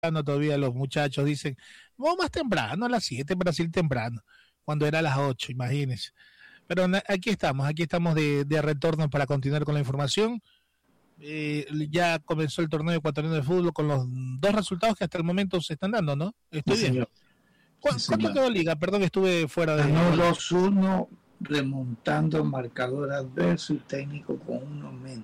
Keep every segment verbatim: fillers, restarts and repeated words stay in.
todavía los muchachos dicen, vamos más temprano, a las siete, Brasil temprano, cuando era a las ocho, imagínense. Pero aquí estamos, aquí estamos de, de retorno para continuar con la información. Eh, ya comenzó el torneo ecuatoriano de fútbol con los dos resultados que hasta el momento se están dando, ¿no? Estoy sí, bien. Señor. ¿Cu Sí, ¿Cuánto señor. quedó Liga? Perdón, estuve fuera de... Ganó dos uno, remontando marcador adverso y técnico con uno menos.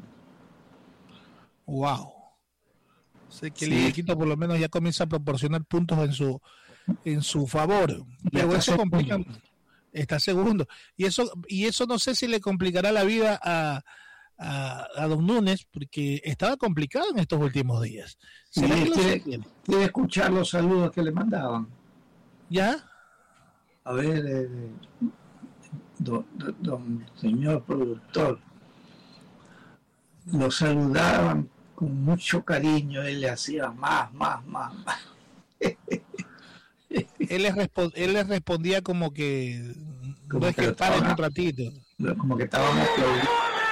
Wow. Sé que Sí. el Liga por lo menos ya comienza a proporcionar puntos en su en su favor, pero eso segundo. complica, está segundo, y eso y eso no sé si le complicará la vida a a, a Don Núñez, porque estaba complicado en estos últimos días. Sí, ¿Será que lo quiere, sostiene? quiere escuchar los saludos que le mandaban. ¿Ya? A ver, eh, don, don, don señor productor, lo saludaban con mucho cariño, él le hacía más, más, más, más. Él les, respo él les respondía como que como no es que, que paren estaba, un ratito. Como que estábamos aplaudiendo.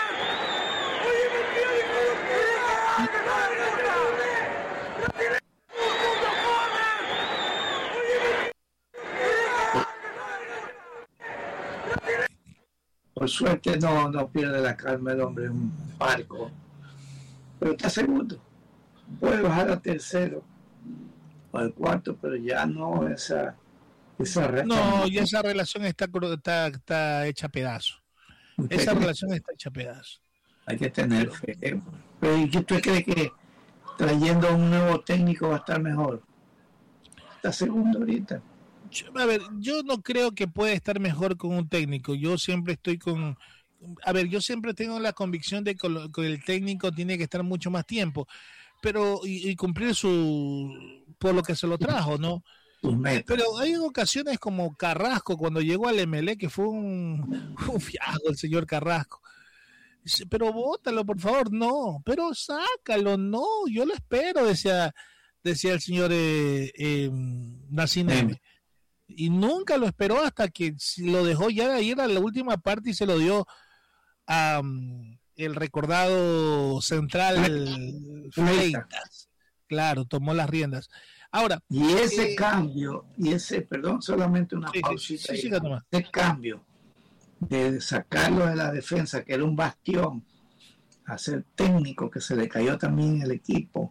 Por suerte no, no pierde la calma el hombre, es un barco. Pero está segundo. Puede bajar a tercero o al cuarto, pero ya no esa esa relación. No, ya esa relación está, está, está hecha pedazo. Esa relación está hecha pedazo. Hay que tener fe. Pero ¿y usted cree que trayendo un nuevo técnico va a estar mejor? Está segundo ahorita. Yo, a ver, yo no creo que pueda estar mejor con un técnico. Yo siempre estoy con... A ver, yo siempre tengo la convicción de que el técnico tiene que estar mucho más tiempo, pero y, y cumplir su... por lo que se lo trajo, ¿no? Pero hay ocasiones como Carrasco, cuando llegó al M L E, que fue un, un fiasco el señor Carrasco. Pero bótalo, por favor, no. Pero sácalo, no. Yo lo espero, decía, decía el señor eh, eh, Nacineme. Y nunca lo esperó hasta que lo dejó ya de ir a la última parte y se lo dio a um, el recordado central Fleitas. Claro, tomó las riendas. Ahora, y ese eh, cambio, y ese, perdón, solamente una sí, pausita, sí, sí, ahí, sí, ese cambio de sacarlo de la defensa, que era un bastión, a ser técnico, que se le cayó también el equipo,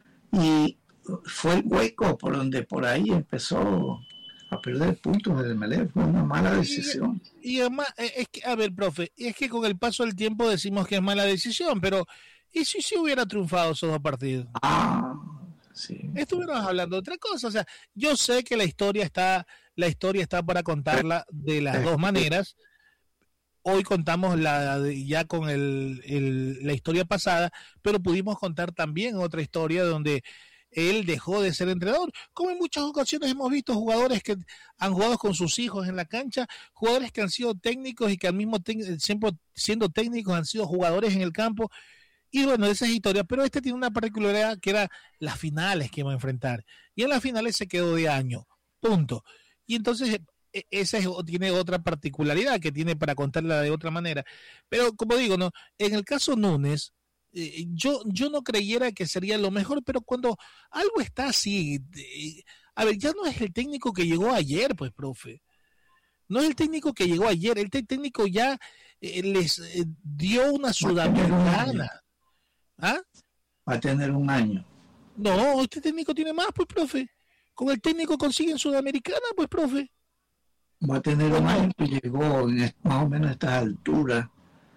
y fue el hueco por donde por ahí empezó a perder puntos del M L E, fue una mala decisión. Y, y además, es que, a ver, profe, es que con el paso del tiempo decimos que es mala decisión, pero ¿y si se hubiera triunfado esos dos partidos? Ah, sí. Estuviéramos hablando de otra cosa, o sea, yo sé que la historia está, la historia está para contarla de las dos maneras. Hoy contamos la ya con el, el, la historia pasada, pero pudimos contar también otra historia donde él dejó de ser entrenador, como en muchas ocasiones hemos visto jugadores que han jugado con sus hijos en la cancha, jugadores que han sido técnicos y que al mismo tiempo siempre siendo técnicos han sido jugadores en el campo. Y bueno, esa es historia, pero este tiene una particularidad que era las finales que iba a enfrentar. Y en las finales se quedó de año, punto. Y entonces esa es, tiene otra particularidad que tiene para contarla de otra manera. Pero como digo, no, en el caso Núñez, eh, yo, yo no creyera que sería lo mejor, pero cuando algo está así, eh, a ver, ya no es el técnico que llegó ayer, pues, profe. No es el técnico que llegó ayer, el técnico ya eh, les eh, dio una sudamericana. ¿Ah? Va a tener un año. No, este técnico tiene más, pues, profe. Con el técnico consiguen Sudamericana, pues, profe. Va a tener un año que llegó en más o menos a estas alturas.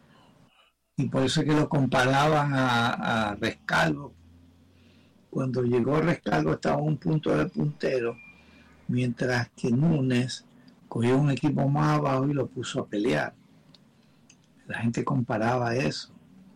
Y por eso es que lo comparaban a, a Rescalvo. Cuando llegó Rescalvo estaba a un punto de puntero, mientras que Núñez cogió un equipo más abajo y lo puso a pelear. La gente comparaba eso.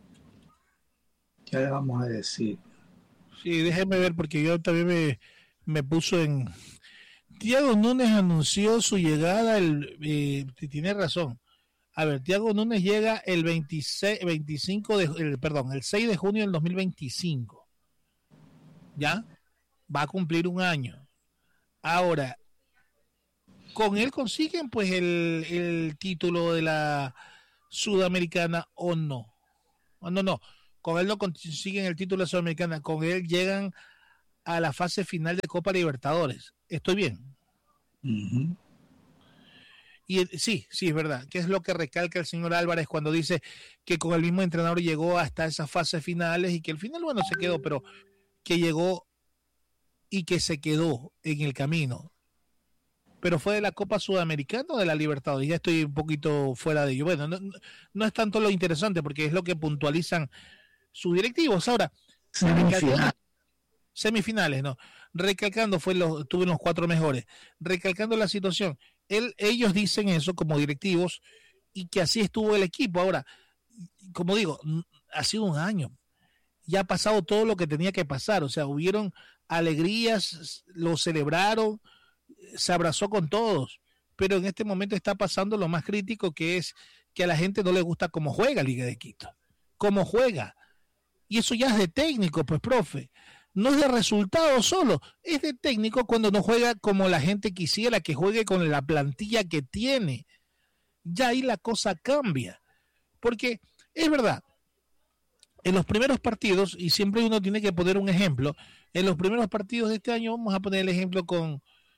Ya le vamos a decir. Sí, déjeme ver porque yo también me, me puso en... Thiago Núñez anunció su llegada, el, eh, tiene razón. A ver, Thiago Núñez llega el veintiséis, veinticinco de, el, perdón, el seis de junio del dos mil veinticinco. ¿Ya? Va a cumplir un año. Ahora, con él consiguen pues el, el título de la Sudamericana o no. O no, no. Con él no consiguen el título de Sudamericana, con él llegan a la fase final de Copa Libertadores. ¿Estoy bien? Uh-huh. Y sí, sí, es verdad, que es lo que recalca el señor Álvarez cuando dice que con el mismo entrenador llegó hasta esas fases finales y que al final, bueno, se quedó, pero que llegó y que se quedó en el camino. Pero fue de la Copa Sudamericana o de la Libertadores, ya estoy un poquito fuera de ello. Bueno, no, no es tanto lo interesante porque es lo que puntualizan sus directivos. Ahora, semifinales, semifinales, no, recalcando, fue los, tuve los cuatro mejores, recalcando la situación. Él, ellos dicen eso como directivos y que así estuvo el equipo. Ahora, como digo, ha sido un año, ya ha pasado todo lo que tenía que pasar, o sea, hubieron alegrías, lo celebraron, se abrazó con todos, pero en este momento está pasando lo más crítico, que es que a la gente no le gusta cómo juega Liga de Quito, cómo juega, y eso ya es de técnico, pues profe, no es de resultado solo, es de técnico cuando no juega como la gente quisiera que juegue con la plantilla que tiene. Ya ahí la cosa cambia, porque es verdad, en los primeros partidos, y siempre uno tiene que poner un ejemplo, en los primeros partidos de este año, vamos a poner el ejemplo con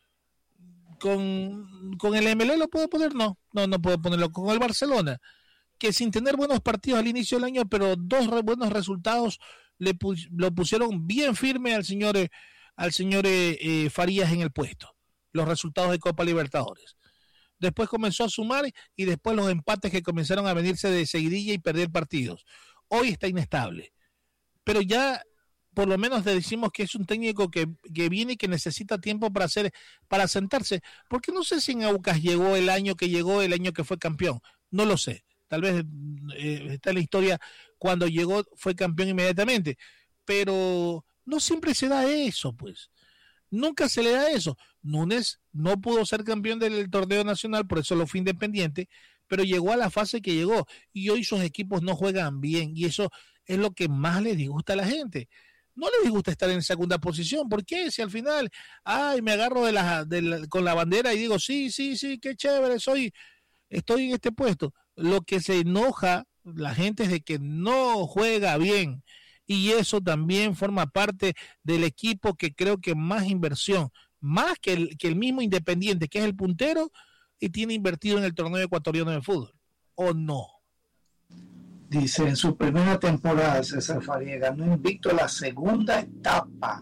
con, con el M L E, ¿lo puedo poner? No, no, no puedo ponerlo, con el Barcelona, que sin tener buenos partidos al inicio del año, pero dos re buenos resultados, le pus, lo pusieron bien firme al señor, eh, al señor eh, eh, Farías en el puesto, los resultados de Copa Libertadores. Después comenzó a sumar y después los empates que comenzaron a venirse de seguidilla y perder partidos. Hoy está inestable, pero ya por lo menos le decimos que es un técnico que, que viene y que necesita tiempo para hacer, para sentarse, porque no sé si en Aucas llegó el año que llegó, el año que fue campeón, no lo sé, tal vez eh, está en la historia, cuando llegó fue campeón inmediatamente, pero no siempre se da eso, pues, nunca se le da eso. Núñez no pudo ser campeón del torneo nacional, por eso lo fue Independiente, pero llegó a la fase que llegó, y hoy sus equipos no juegan bien, y eso es lo que más le disgusta a la gente. No les gusta estar en segunda posición. ¿Por qué? Si al final, ay, me agarro de la, de la, con la bandera y digo, sí, sí, sí, qué chévere, soy, estoy en este puesto. Lo que se enoja la gente es de que no juega bien. Y eso también forma parte del equipo que creo que más inversión, más que el, que el mismo Independiente, que es el puntero, y tiene invertido en el torneo ecuatoriano de fútbol. ¿O no? Dice, en su primera temporada, César Farías ganó invicto la segunda etapa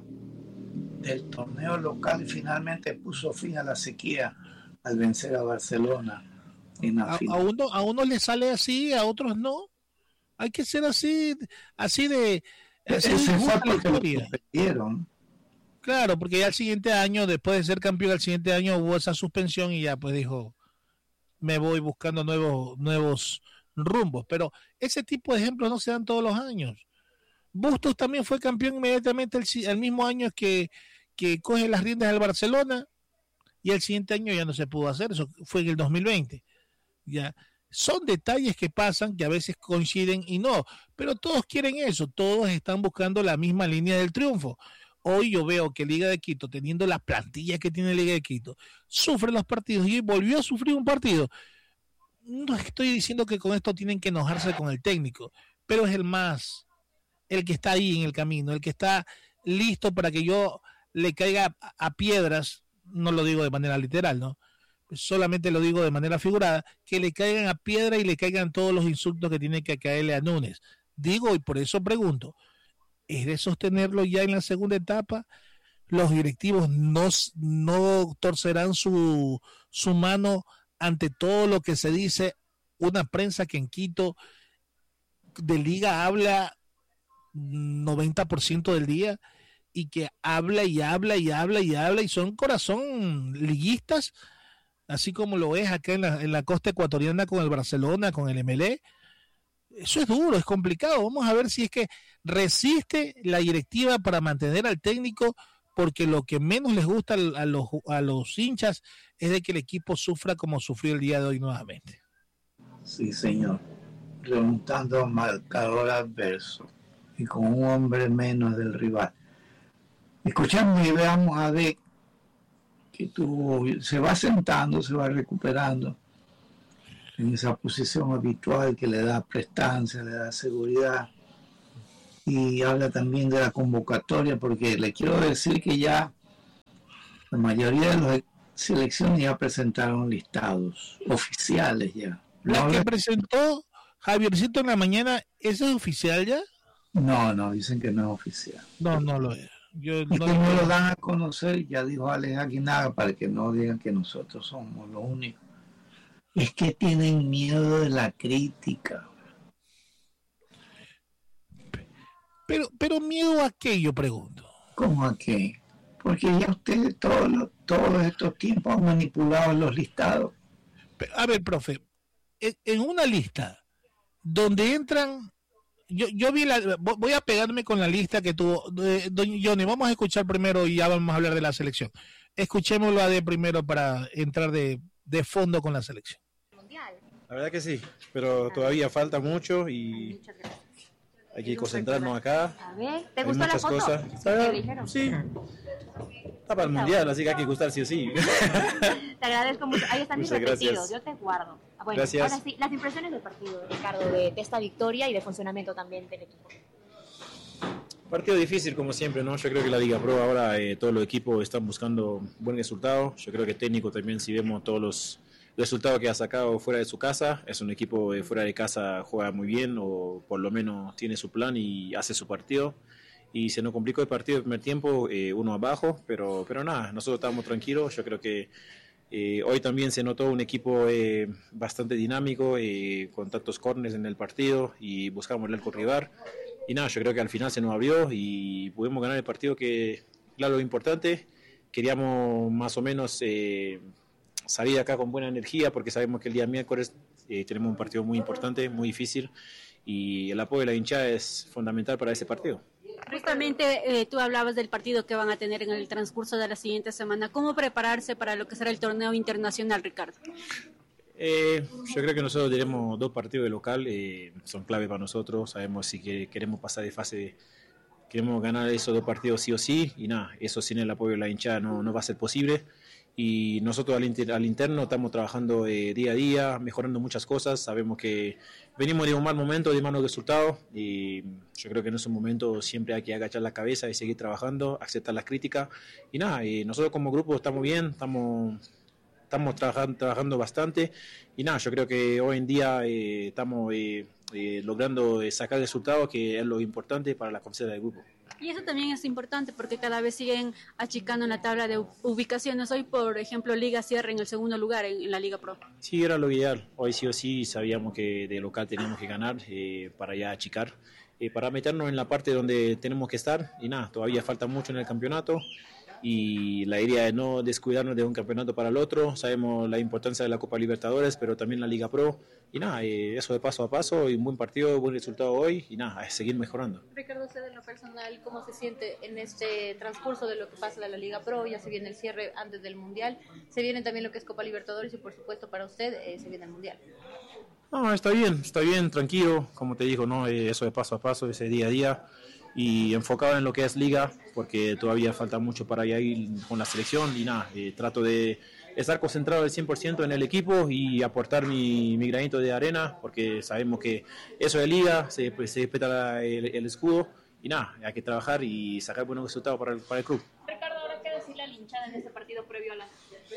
del torneo local y finalmente puso fin a la sequía al vencer a Barcelona en la a, final. A uno, a uno le sale así, a otros no. Hay que ser así, así de... Así Ese fue porque lo suspendieron. Claro, porque ya el siguiente año, después de ser campeón, el siguiente año hubo esa suspensión y ya pues dijo, me voy buscando nuevos, nuevos rumbos, pero ese tipo de ejemplos no se dan todos los años. Bustos también fue campeón inmediatamente el, el mismo año que, que coge las riendas del Barcelona y el siguiente año ya no se pudo hacer, eso fue en el dos mil veinte. Ya son detalles que pasan que a veces coinciden y no, pero todos quieren eso, todos están buscando la misma línea del triunfo. Hoy yo veo que Liga de Quito, teniendo la plantilla que tiene Liga de Quito, sufre los partidos y volvió a sufrir un partido. No estoy diciendo que con esto tienen que enojarse con el técnico, pero es el más, el que está ahí en el camino, el que está listo para que yo le caiga a, a piedras, no lo digo de manera literal, ¿no? Solamente lo digo de manera figurada, que le caigan a piedra y le caigan todos los insultos que tiene que caerle a Núñez. Digo, y por eso pregunto, ¿es de sostenerlo ya en la segunda etapa? Los directivos no, no torcerán su, su mano ante todo lo que se dice, una prensa que en Quito de Liga habla noventa por ciento del día y que habla y habla y habla y habla y son corazón liguistas, así como lo es acá en la, en la costa ecuatoriana con el Barcelona, con el M L E. Eso es duro, es complicado. Vamos a ver si es que resiste la directiva para mantener al técnico, porque lo que menos les gusta a los, a los hinchas es de que el equipo sufra como sufrió el día de hoy nuevamente. Sí, señor. Remontando marcador adverso y con un hombre menos del rival. Escuchamos y veamos a De que tuvo, se va sentando, se va recuperando en esa posición habitual que le da prestancia, le da seguridad. y habla también de la convocatoria, porque le quiero decir que ya la mayoría de las selecciones ya presentaron listados oficiales ya. La No, que presentó Javiercito en la mañana, ¿esa es oficial ya? no, no, dicen que no es oficial. No, no lo es. Yo Y no, que no lo dan a conocer, ya dijo Alex Aguinaga, para que no digan que nosotros somos los únicos. Es que tienen miedo de la crítica. Pero, pero miedo a qué, yo pregunto. ¿Cómo a qué? Porque ya ustedes todos, los, todos estos tiempos han manipulado los listados. A ver, profe, en una lista donde entran, yo, yo vi la, voy a pegarme con la lista que tuvo, eh, don Johnny, vamos a escuchar primero y ya vamos a hablar de la selección. Escuchémoslo a de primero para entrar de, de fondo con la selección. La verdad que sí, pero todavía falta mucho y hay que concentrarnos acá. A ver, ¿te hay gustó muchas la foto? cosas. ¿Te dijeron? Sí, está para el mundial, así que hay que gustar sí o sí. Te agradezco mucho. Ahí están mis Muchas repetidos, gracias. yo te guardo. Ah, bueno, Gracias. ahora sí, las impresiones del partido, Ricardo, de, de esta victoria y de funcionamiento también del equipo. Partido difícil como siempre, ¿no? Yo creo que la Liga Pro ahora eh, todos los equipos están buscando buen resultado. Yo creo que técnico también, si vemos todos los resultados que ha sacado fuera de su casa, es un equipo eh, fuera de casa juega muy bien o por lo menos tiene su plan y hace su partido. Y se nos complicó el partido el primer tiempo, eh, uno abajo, pero, pero nada, nosotros estábamos tranquilos. Yo creo que eh, hoy también se notó un equipo eh, bastante dinámico, eh, con tantos corners en el partido y buscamos el arco rival. Y nada, yo creo que al final se nos abrió y pudimos ganar el partido, que claro, lo importante, queríamos más o menos eh, salir acá con buena energía porque sabemos que el día miércoles eh, tenemos un partido muy importante, muy difícil y el apoyo de la hinchada es fundamental para ese partido. Justamente eh, tú hablabas del partido que van a tener en el transcurso de la siguiente semana. ¿Cómo prepararse para lo que será el torneo internacional, Ricardo? Eh, yo creo que nosotros tenemos dos partidos de local, eh, son clave para nosotros. Sabemos si que queremos pasar de fase, queremos ganar esos dos partidos sí o sí, y nada, eso sin el apoyo de la hinchada no, no va a ser posible. Y nosotros al, inter, al interno estamos trabajando eh, día a día, mejorando muchas cosas. Sabemos que venimos de un mal momento, de malos resultados, y yo creo que en esos momentos siempre hay que agachar la cabeza y seguir trabajando, aceptar las críticas. Y nada, y nosotros como grupo estamos bien, estamos... Estamos trabajando, trabajando bastante y nada, yo creo que hoy en día eh, estamos eh, eh, logrando sacar resultados, que es lo importante para la confianza del grupo. Y eso también es importante porque cada vez siguen achicando en la tabla de ubicaciones. Hoy, por ejemplo, Liga cierra en el segundo lugar en, en la Liga Pro. Sí, era lo ideal. Hoy sí o sí sabíamos que de local teníamos que ganar eh, para ya achicar, eh, para meternos en la parte donde tenemos que estar y nada, todavía falta mucho en el campeonato. Y la idea es no descuidarnos de un campeonato para el otro. Sabemos la importancia de la Copa Libertadores, pero también la Liga Pro. Y nada, eh, eso de paso a paso, y un buen partido, buen resultado hoy, y nada, es seguir mejorando. Ricardo, usted en lo personal, ¿cómo se siente en este transcurso de lo que pasa en la Liga Pro? Ya se viene el cierre antes del Mundial, se viene también lo que es Copa Libertadores y por supuesto para usted eh, se viene el Mundial. No, está bien, está bien, tranquilo, como te digo, no, eh, eso de paso a paso, ese día a día. Y enfocado en lo que es liga, porque todavía falta mucho para ya ir con la selección y nada, eh, trato de estar concentrado al cien por ciento en el equipo y aportar mi, mi granito de arena, porque sabemos que eso de liga, se, pues, se respeta el, el escudo y nada, hay que trabajar y sacar buenos resultados para el, para el club. Ricardo, ahora qué decirle a la hinchada en este partido previo a la...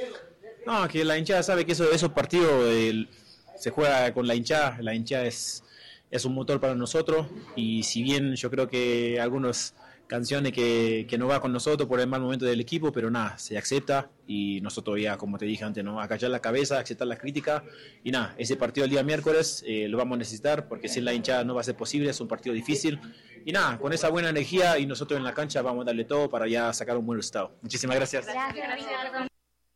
No, que la hinchada sabe que eso, esos partidos el, se juega con la hinchada, la hinchada es... es un motor para nosotros y si bien yo creo que algunas canciones que, que no va con nosotros por el mal momento del equipo, pero nada, se acepta y nosotros ya, como te dije antes, no acallar la cabeza, aceptar las críticas y nada, ese partido el día miércoles eh, lo vamos a necesitar porque sin la hinchada no va a ser posible, es un partido difícil y nada, con esa buena energía y nosotros en la cancha vamos a darle todo para ya sacar un buen resultado. Muchísimas gracias. Gracias.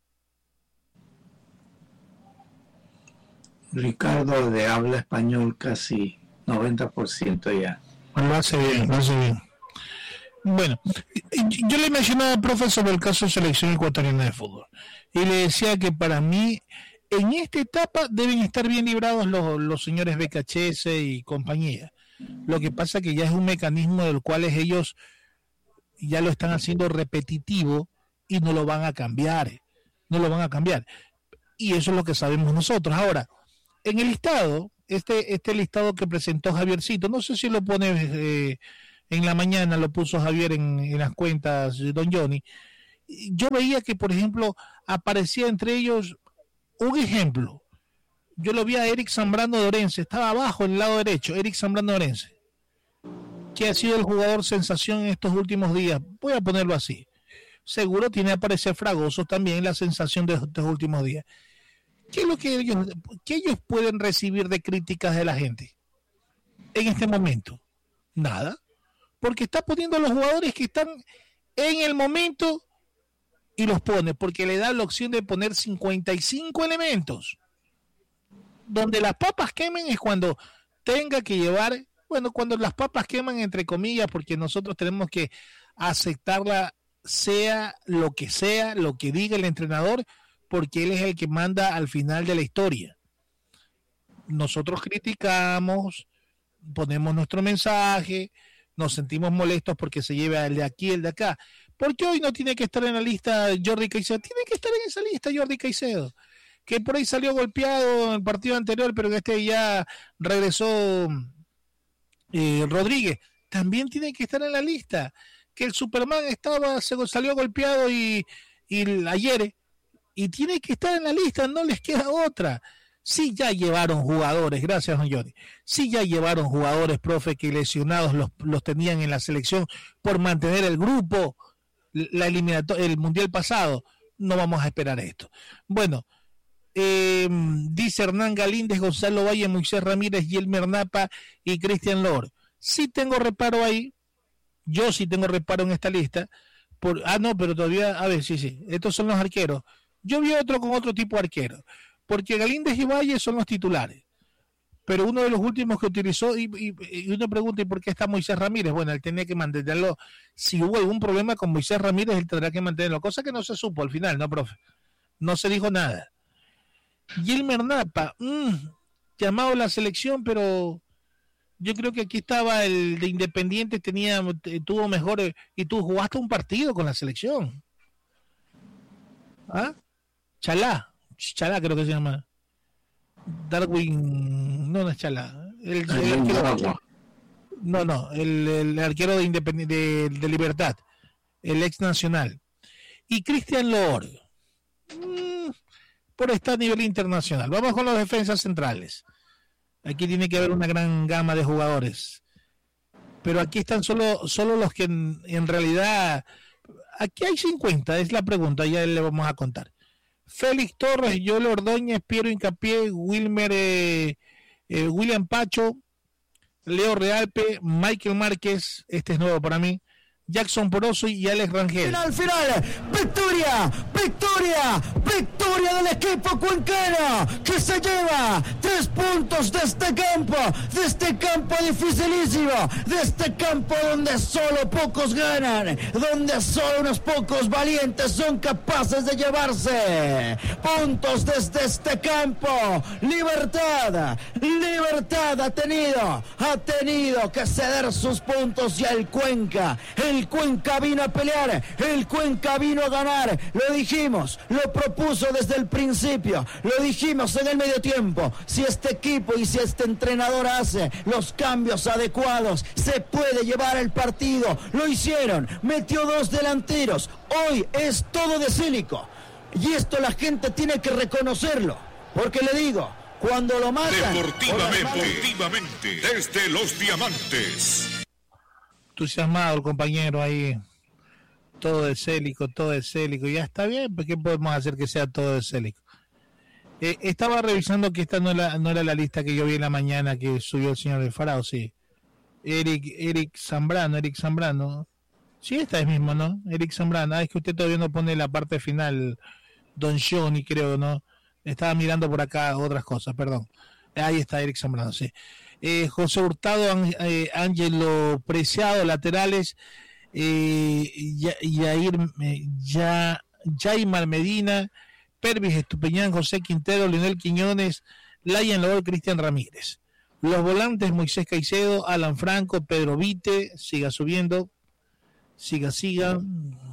Ricardo, de habla español casi noventa por ciento ya. Lo hace bien, lo hace bien. Bueno, yo le mencionaba al profe sobre el caso de selección ecuatoriana de fútbol y le decía que para mí en esta etapa deben estar bien librados los, los señores B K H S y compañía. Lo que pasa que ya es un mecanismo del cual ellos ya lo están haciendo repetitivo y no lo van a cambiar, no lo van a cambiar. Y eso es lo que sabemos nosotros. Ahora, en el listado, este, este listado que presentó Javiercito, no sé si lo pone eh, en la mañana, lo puso Javier en, en las cuentas de Don Johnny. Yo veía que, por ejemplo, aparecía entre ellos un ejemplo. Yo lo vi a Eric Zambrano de Orense, estaba abajo en el lado derecho, Eric Zambrano de Orense, que ha sido el jugador sensación en estos últimos días. Voy a ponerlo así. Seguro tiene a aparecer Fragoso también la sensación de estos últimos días. ¿Qué es lo que ellos, que ellos pueden recibir de críticas de la gente en este momento? Nada. Porque está poniendo a los jugadores que están en el momento y los pone, porque le da la opción de poner cincuenta y cinco elementos. Donde las papas quemen es cuando tenga que llevar, bueno, cuando las papas queman entre comillas, porque nosotros tenemos que aceptarla, sea lo que sea, lo que diga el entrenador, porque él es el que manda al final de la historia. Nosotros criticamos, ponemos nuestro mensaje, nos sentimos molestos porque se lleva el de aquí, el de acá. Porque hoy no tiene que estar en la lista Jordi Caicedo, tiene que estar en esa lista Jordi Caicedo, que por ahí salió golpeado en el partido anterior, pero que este ya regresó eh, Rodríguez, también tiene que estar en la lista. Que el Superman estaba, se salió golpeado y, y ayer, y tiene que estar en la lista, no les queda otra. Sí ya llevaron jugadores, gracias don Johnny, sí ya llevaron jugadores, profe, que lesionados los, los tenían en la selección por mantener el grupo, la eliminatoria, el mundial pasado. No vamos a esperar esto. Bueno, eh, dice Hernán Galíndez, Gonzalo Valle, Moisés Ramírez, Yelmer Napa y Cristian Lor. Sí tengo reparo ahí, yo sí tengo reparo en esta lista. Por, ah, no, pero todavía, a ver, sí, sí, estos son los arqueros. Yo vi otro con otro tipo de arquero, porque Galíndez y Valle son los titulares, pero uno de los últimos que utilizó, y, y, y uno pregunta, ¿y por qué está Moisés Ramírez? Bueno, él tenía que mantenerlo, si hubo algún problema con Moisés Ramírez, él tendrá que mantenerlo, cosa que no se supo al final, ¿no, profe? No se dijo nada. Gilmer Napa, mmm, llamado a la selección, pero yo creo que aquí estaba el de Independiente, tenía, tuvo mejor, y tú jugaste un partido con la selección. ¿Ah? Chalá, Chalá creo que se llama. Darwin, no, no es Chalá. El, el, el arquero, no, no, el, el arquero de, Independiente, de, de Libertad, el ex Nacional. Y Cristian Loor, mmm, por estar a nivel internacional. Vamos con los defensas centrales. Aquí tiene que haber una gran gama de jugadores. Pero aquí están solo, solo los que en, en realidad... Aquí hay cincuenta, es la pregunta, ya le vamos a contar. Félix Torres, Joel Ordóñez, Piero Hincapié, Wilmer, eh, eh, William Pacho, Leo Realpe, Michael Márquez, este es nuevo para mí, Jackson Poroso y Alex Rangel. Final, final, victoria, victoria, victoria del equipo cuencano que se lleva tres puntos de este campo, de este campo dificilísimo, de este campo donde solo pocos ganan, donde solo unos pocos valientes son capaces de llevarse puntos desde este campo. Libertad, Libertad ha tenido, ha tenido que ceder sus puntos y el Cuenca, el El Cuenca vino a pelear, el Cuenca vino a ganar, lo dijimos, lo propuso desde el principio, lo dijimos en el medio tiempo. Si este equipo y si este entrenador hace los cambios adecuados, se puede llevar el partido. Lo hicieron, metió dos delanteros, hoy es todo de Célico y esto la gente tiene que reconocerlo, porque le digo, cuando lo matan... Deportivamente, deportivamente, desde los diamantes. Entusiasmado el compañero ahí, todo de Célico, todo de Célico, ya está bien, ¿por qué podemos hacer que sea todo de Célico? Eh, estaba revisando que esta no era, no era la lista que yo vi en la mañana que subió el señor del Farao, sí. Eric, Eric Zambrano, Eric Zambrano, sí, esta es mismo, ¿no? Eric Zambrano, ah, es que usted todavía no pone la parte final, Don Johnny, creo, ¿no? Estaba mirando por acá otras cosas, perdón. Ahí está Eric Zambrano, sí. Eh, José Hurtado, eh, Ángelo Preciado, laterales, eh, Yair, eh, ya, Jaimar Medina, Pervis Estupeñán, José Quintero, Leonel Quiñones, Layan Lobor, Cristian Ramírez. Los volantes, Moisés Caicedo, Alan Franco, Pedro Vite, siga subiendo, siga, siga.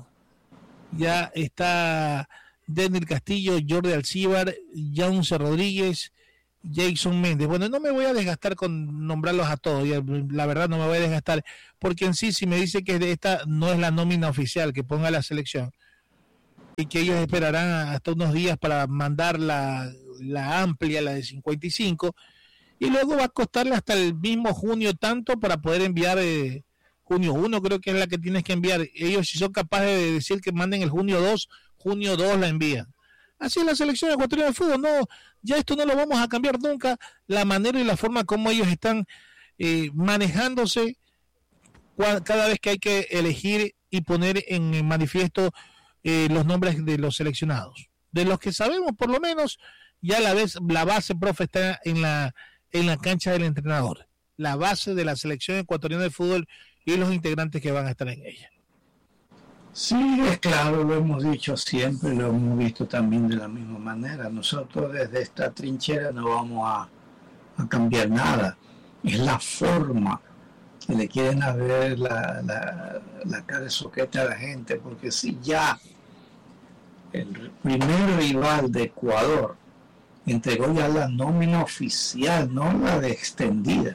Ya está Daniel Castillo, Jordi Alcíbar, Jaunce Rodríguez Jason Méndez. Bueno, no me voy a desgastar con nombrarlos a todos, la verdad no me voy a desgastar, porque en sí, si me dice que esta no es la nómina oficial que ponga la selección, y que ellos esperarán hasta unos días para mandar la, la amplia, la de cincuenta y cinco, y luego va a costarle hasta el mismo junio tanto para poder enviar, eh, junio uno creo que es la que tienes que enviar. Ellos, si son capaces de decir que manden el junio dos, junio dos la envían. Así es la selección ecuatoriana de fútbol. No, ya esto no lo vamos a cambiar nunca, la manera y la forma como ellos están eh, manejándose cada vez que hay que elegir y poner en manifiesto eh, los nombres de los seleccionados. De los que sabemos, por lo menos, ya la vez la base, profe, está en la, en la cancha del entrenador. La base de la selección ecuatoriana de fútbol y los integrantes que van a estar en ella. Sí, es claro, lo hemos dicho siempre, lo hemos visto también de la misma manera. Nosotros desde esta trinchera no vamos a, a cambiar nada. Es la forma que le quieren ver la, la, la cara de soquete a la gente, porque si ya el primer rival de Ecuador entregó ya la nómina oficial, no la de extendida.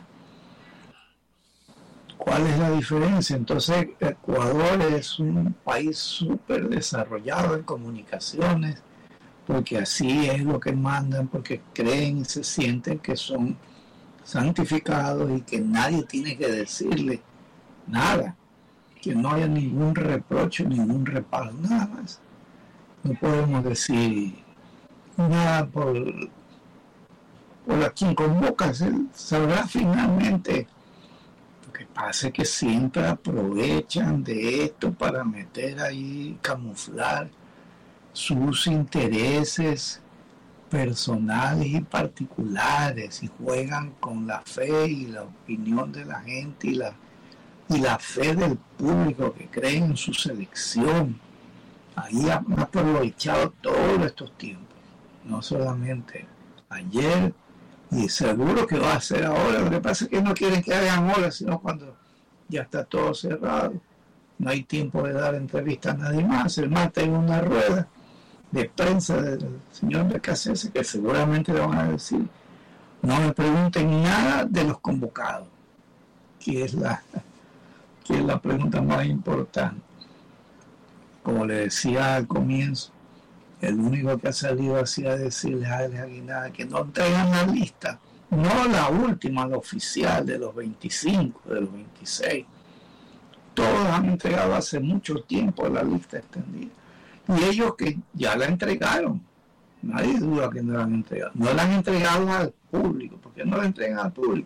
¿Cuál es la diferencia? Entonces, Ecuador es un país súper desarrollado en comunicaciones, porque así es lo que mandan, porque creen y se sienten que son santificados y que nadie tiene que decirle nada, que no haya ningún reproche, ningún reparo, nada más. No podemos decir nada por, por a quien convocas, él sabrá finalmente. Lo que pasa es que siempre aprovechan de esto para meter ahí, camuflar sus intereses personales y particulares, y juegan con la fe y la opinión de la gente y la, y la fe del público que cree en su selección. Ahí han aprovechado todos estos tiempos, no solamente ayer, y seguro que va a ser ahora. Lo que pasa es que no quieren que hagan ahora, sino cuando ya está todo cerrado, no hay tiempo de dar entrevistas a nadie más. El martes hay una rueda de prensa del señor Becasese que seguramente le van a decir: no me pregunten nada de los convocados, que es la, que es la pregunta más importante. Como le decía al comienzo, el único que ha salido así a decirles a Alex Aguinaga que no entregan la lista, no la última, la oficial de los veinticinco, de los veintiséis. Todos han entregado hace mucho tiempo la lista extendida. Y ellos que ya la entregaron, nadie duda que no la han entregado. No la han entregado al público, porque no la entregan al público.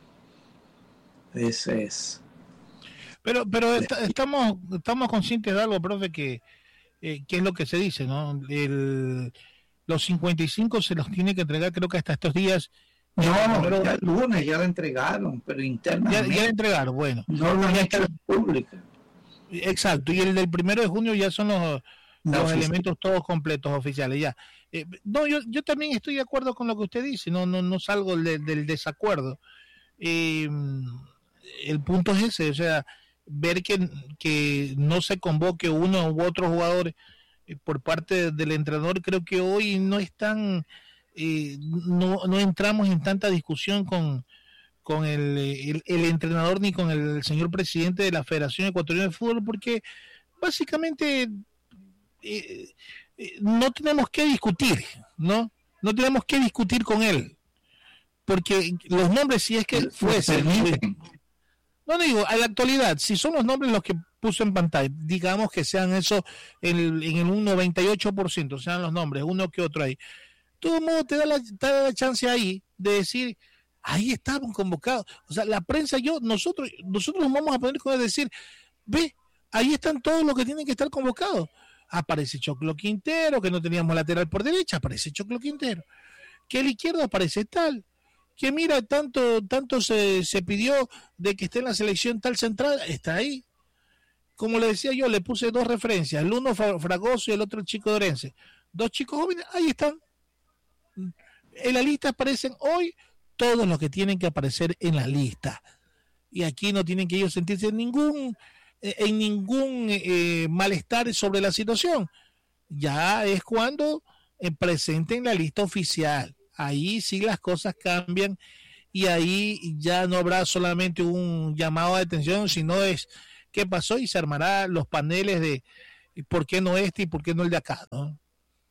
Ese es. Pero, pero est- estamos, estamos conscientes de algo, profe, que, eh, que es lo que se dice, ¿no? El, los cincuenta y cinco se los tiene que entregar, creo que hasta estos días. No, pero, ya el lunes ya la entregaron, pero internamente. Ya, ya la entregaron, bueno. No la han hecho pública. Exacto, y el del primero de junio ya son los, los oficial. elementos todos completos oficiales, ya. Eh, no, yo, yo también estoy de acuerdo con lo que usted dice, no, no, no salgo de, del desacuerdo. Eh, el punto es ese, o sea, ver que, que no se convoque uno u otro jugador eh, por parte del entrenador, creo que hoy no están, eh, no, no entramos en tanta discusión con, con el, el, el entrenador ni con el señor presidente de la Federación Ecuatoriana de Fútbol, porque básicamente eh, eh, no tenemos que discutir, ¿no? No tenemos que discutir con él, porque los nombres, si es que fuesen, no digo, a la actualidad, si son los nombres los que puso en pantalla, digamos que sean eso en el, en el un noventa y ocho por ciento, sean los nombres, uno que otro ahí, todo el mundo te da la, te da la chance ahí de decir, ahí estaban convocados. O sea, la prensa, yo, nosotros, nosotros nos vamos a poner con decir, ve, ahí están todos los que tienen que estar convocados. Aparece Choclo Quintero, que no teníamos lateral por derecha, aparece Choclo Quintero. Que el izquierdo aparece tal. Que mira, tanto, tanto se, se pidió de que esté en la selección tal central, está ahí. Como le decía yo, le puse dos referencias, el uno Fragoso y el otro Chico Dorense. Dos chicos jóvenes, ahí están. En la lista aparecen hoy todos los que tienen que aparecer en la lista. Y aquí no tienen que ellos sentirse en ningún, en ningún eh, malestar sobre la situación. Ya es cuando eh, presenten la lista oficial. ahí sí las cosas cambian y ahí ya no habrá solamente un llamado de atención, sino es qué pasó y se armará los paneles de por qué no este y por qué no el de acá, ¿no?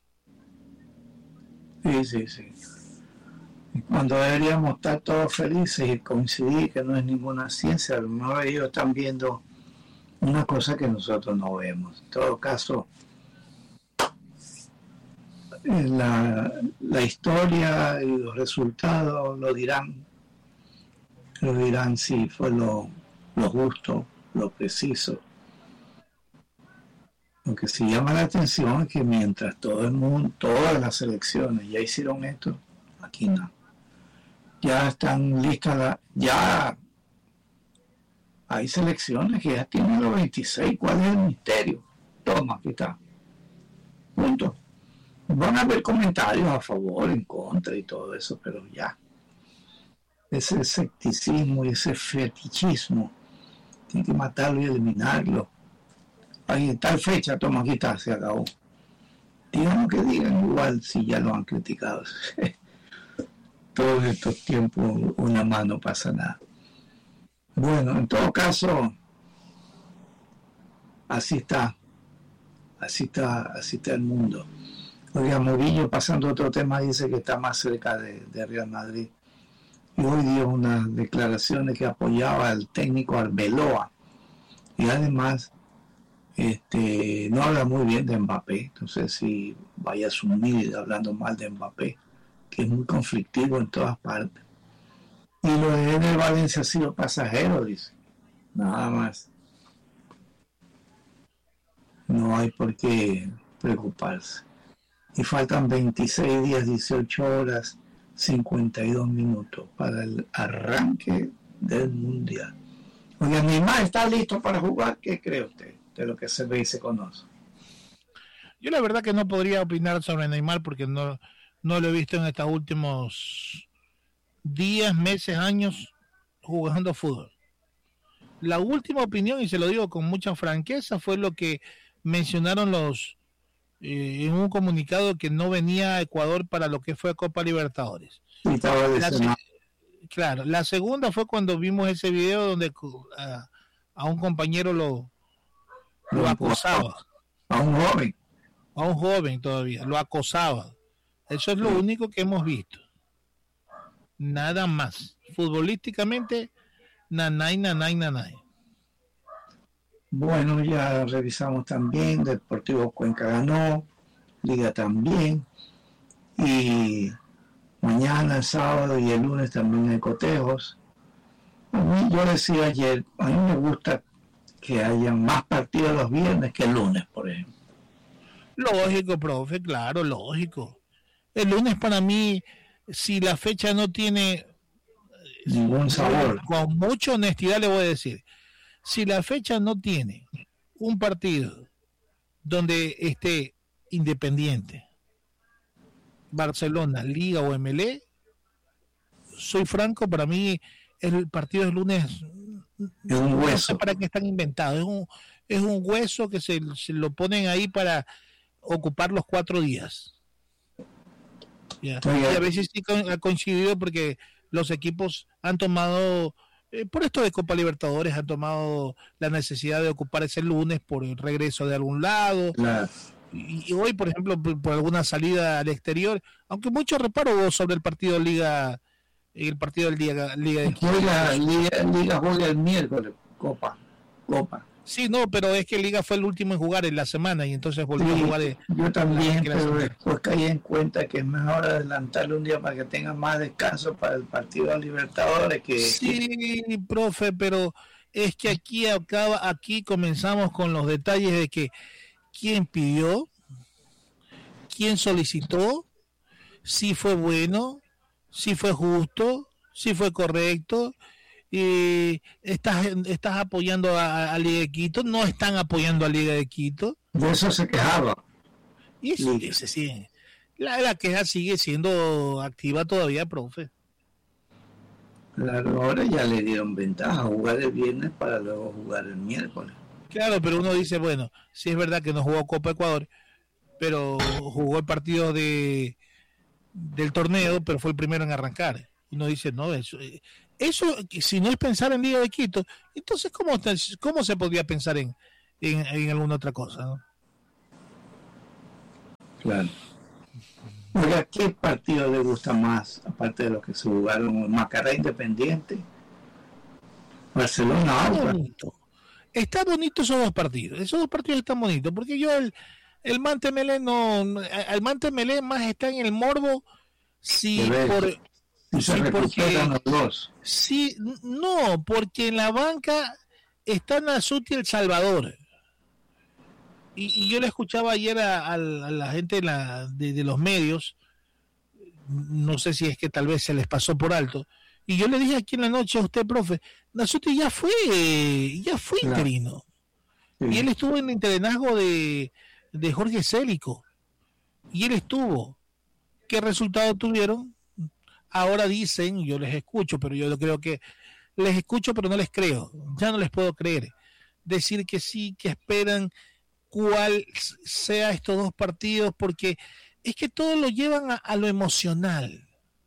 Sí, sí, sí. Y cuando deberíamos estar todos felices y coincidir que no es ninguna ciencia, a lo mejor ellos están viendo una cosa que nosotros no vemos. En todo caso, la, la historia y los resultados lo dirán, lo dirán si fue lo, lo justo, lo preciso. Lo que sí llama la atención es que mientras todo el mundo, todas las elecciones ya hicieron esto, aquí no. Ya están listas, la, ya hay selecciones que ya tienen los veintiséis. ¿Cuál es el misterio? Toma, aquí está. Punto. Van a haber comentarios a favor, en contra y todo eso, pero ya. Ese escepticismo y ese fetichismo, tienen que matarlo y eliminarlo. Ahí tal fecha, toma, aquí está, se acabó. Digan lo que digan, igual si ya lo han criticado. Todos estos tiempos, una más no pasa nada. Bueno, en todo caso, así está, así está, así está el mundo. Oiga, Murillo, pasando a otro tema, dice que está más cerca de, de Real Madrid. Y hoy dio unas declaraciones que apoyaba al técnico Arbeloa. Y además, este, no habla muy bien de Mbappé. Entonces, si vaya a asumir hablando mal de Mbappé, que es muy conflictivo en todas partes. Y lo de Ener Valencia ha sido pasajero, dice. Nada más. No hay por qué preocuparse. Y faltan veintiséis días, dieciocho horas, cincuenta y dos minutos para el arranque del Mundial. Oye, Neymar está listo para jugar. ¿Qué cree usted de lo que se ve y se conoce? Yo la verdad que no podría opinar sobre Neymar porque no, no lo he visto en estos últimos días, meses, años jugando fútbol. La última opinión, y se lo digo con mucha franqueza, fue lo que mencionaron los eh, en un comunicado que no venía a Ecuador para lo que fue Copa Libertadores. La, claro, la segunda fue cuando vimos ese video donde a, a un compañero lo, lo acosaba. A un joven. A un joven todavía, lo acosaba. Eso es lo único que hemos visto. Nada más. Futbolísticamente, nanay, nanay, nanay. Bueno, ya revisamos también, Deportivo Cuenca ganó, Liga también, y mañana, el sábado y el lunes también hay cotejos. A mí, yo decía ayer, a mí me gusta que haya más partidos los viernes que el lunes, por ejemplo. Lógico, profe, claro, lógico. El lunes para mí, si la fecha no tiene ningún sabor, con mucha honestidad le voy a decir, si la fecha no tiene un partido donde esté Independiente, Barcelona, Liga o M L E, soy franco, para mí el partido del lunes es un hueso. No sé para qué están inventados, es un, es un hueso que se, se lo ponen ahí para ocupar los cuatro días. Ya. Y a veces sí ha coincidido porque los equipos han tomado, eh, por esto de Copa Libertadores, han tomado la necesidad de ocupar ese lunes por el regreso de algún lado. Claro. Y, y hoy, por ejemplo, por, por alguna salida al exterior, aunque mucho reparo hubo sobre el partido Liga, el partido del Liga, Liga de Liga, Liga, Liga juega el miércoles, Copa, Copa. Sí, no, pero es que Liga fue el último en jugar en la semana y entonces volvió sí, a jugar. De, yo también, la, pero después caí en cuenta que es mejor adelantarle un día para que tenga más descanso para el partido de Libertadores. Que, sí, que... profe, pero es que aquí acaba, aquí comenzamos con los detalles de que quién pidió, quién solicitó, si fue bueno, si fue justo, si fue correcto. Y estás estás apoyando a, a Liga de Quito, no están apoyando a Liga de Quito. De eso se quejaba. Y eso, sí. Ese, sí. La, la queja sigue siendo activa todavía, profe. Claro, ahora ya le dieron ventaja, jugar el viernes para luego jugar el miércoles. Claro, pero uno dice, bueno, sí es verdad que no jugó Copa Ecuador, pero jugó el partido de del torneo, pero fue el primero en arrancar. Uno dice, no, eso, eso si no es pensar en Liga de Quito, entonces ¿cómo, cómo se podría pensar en, en, en alguna otra cosa, ¿no? Claro. Oiga, ¿qué partido le gusta más, aparte de los que se jugaron? Macará Independiente, Barcelona, está bonito. Está bonito esos dos partidos, esos dos partidos están bonitos, porque yo el, el Mante Melé no, el Mante Melé más está en el morbo, si por si se sí, recuperan los dos. Sí, no, porque en la banca está Nasuti El Salvador. Y, y yo le escuchaba ayer a, a, a la gente de, la, de, de los medios, no sé si es que tal vez se les pasó por alto, y yo le dije aquí en la noche a usted, profe, Nasuti ya fue, ya fue claro. interino. Sí. Y él estuvo en el interinazgo de, de Jorge Célico. Y él estuvo. ¿Qué resultado tuvieron? Ahora dicen, yo les escucho, pero yo creo que les escucho, pero no les creo. Ya no les puedo creer. Decir que sí, que esperan cuál sea estos dos partidos, porque es que todo lo llevan a, a lo emocional.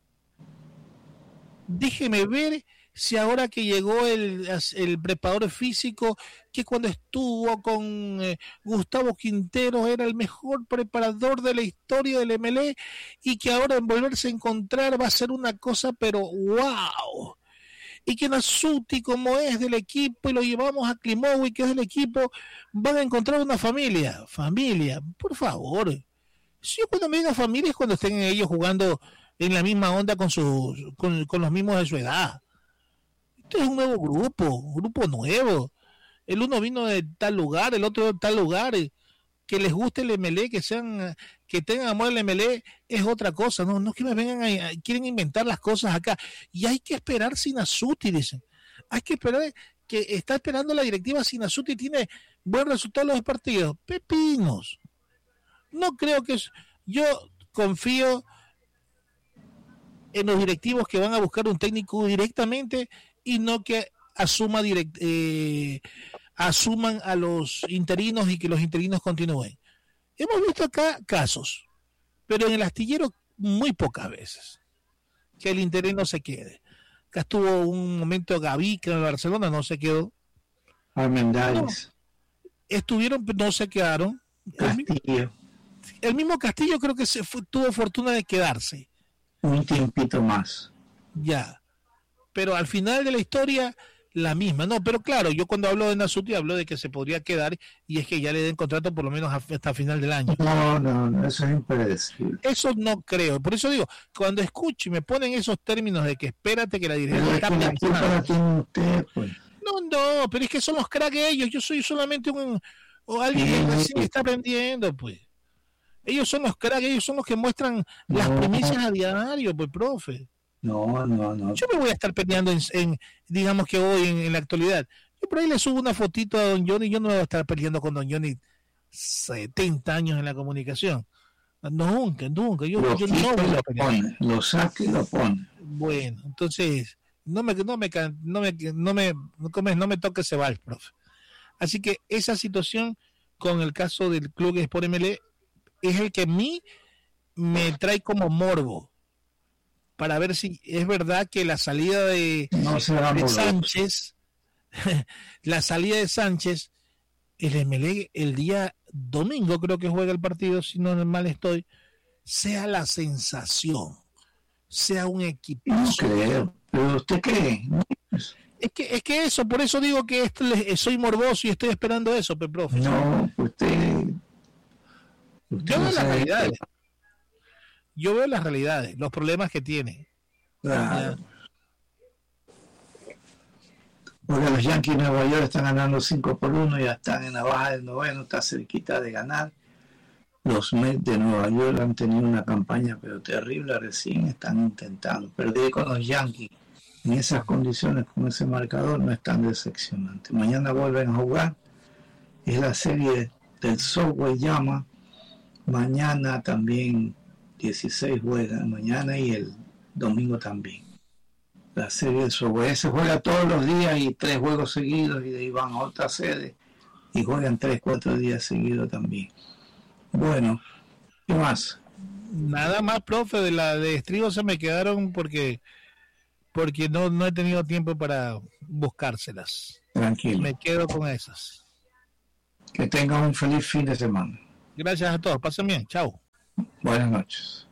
Déjeme ver si ahora que llegó el, el preparador físico, que cuando estuvo con eh, Gustavo Quintero era el mejor preparador de la historia del M L E, y que ahora en volverse a encontrar va a ser una cosa pero wow, y que Nasuti, como es del equipo y lo llevamos a Klimowi, que es del equipo, van a encontrar una familia, familia, por favor. Si yo cuando me diga familia es cuando estén ellos jugando en la misma onda con sus con, con los mismos de su edad. Esto es un nuevo grupo, un grupo nuevo. El uno vino de tal lugar, el otro de tal lugar. Que les guste el M L E, que sean, que tengan amor al M L E, es otra cosa. No, no es que me vengan a, a quieren inventar las cosas acá. Y hay que esperar sin Nasuti, dicen. Hay que esperar, que está esperando la directiva sin Nasuti, tiene buen resultado en los partidos. Pepinos. No creo que es, yo confío en los directivos que van a buscar un técnico directamente y no que asuma direct, eh, asuman a los interinos y que los interinos continúen. Hemos visto acá casos, pero en el astillero muy pocas veces que el interino se quede. Acá estuvo un momento Gaví, que en el Barcelona no se quedó. Armendáriz. No, estuvieron, no se quedaron. Castillo. El mismo, el mismo Castillo creo que se fue, tuvo fortuna de quedarse. Un tiempito más. Ya. Pero al final de la historia, la misma. No, pero claro, yo cuando hablo de Nasuti hablo de que se podría quedar y es que ya le den contrato por lo menos hasta final del año. No, no, no, eso es impredecible. Eso no creo. Por eso digo, cuando escucho y me ponen esos términos de que espérate que la dirección está pensando. Usted, pues. No, no, pero es que son los cracks ellos. Yo soy solamente un o alguien sí, que recién está aprendiendo, pues. Ellos son los cracks, ellos son los que muestran no. las primicias a diario, pues, profe. No, no, no. Yo me voy a estar peleando en, en digamos que hoy, en, en la actualidad. Yo por ahí le subo una fotito a don Johnny, yo no me voy a estar peleando con don Johnny setenta años en la comunicación. Nunca, nunca. Yo, lo yo no voy a pelear. Pone, lo saca y lo pone. Bueno, entonces, no me, no me, no me, no me, no me, no me toque ese vals, profe. Así que esa situación con el caso del Club Sport M L E es el que a mí me trae como morbo para ver si es verdad que la salida de, no de Sánchez, la salida de Sánchez, el M L E el día domingo creo que juega el partido, si no mal estoy, sea la sensación, sea un equipo. No creo, pero usted cree, ¿no? Es que, es que eso, por eso digo que esto, soy morboso y estoy esperando eso, pe, profe. No, usted... usted yo no veo las sabe realidades. qué. Yo veo las realidades, los problemas que tiene. Claro. Porque los Yankees de Nueva York están ganando cinco por uno, ya están en la baja del noveno, está cerquita de ganar. Los Mets de Nueva York han tenido una campaña pero terrible, recién están intentando. Perder con los Yankees en esas condiciones, con ese marcador, no es tan decepcionante. Mañana vuelven a jugar, es la serie del Subway Llama. Mañana también dieciséis juegan, mañana y el domingo también. La serie del Subway se juega todos los días y tres juegos seguidos, y de ahí van a otra sede y juegan tres, cuatro días seguidos también. Bueno, ¿qué más? Nada más, profe, de la de estribo se me quedaron porque porque no, no he tenido tiempo para buscárselas. Tranquilo. Me quedo con esas. Que tengan un feliz fin de semana. Gracias a todos. Pasen bien. Chao. Buenas noches.